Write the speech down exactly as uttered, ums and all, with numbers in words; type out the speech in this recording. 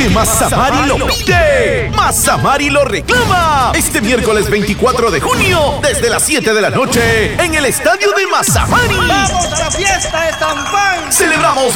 porque Mazamari lo pide. Mazamari lo reclama. Este miércoles veinticuatro de junio, desde las siete de la noche, en el estadio de Mazamari. ¡Vamos a la fiesta de San Juan! Celebramos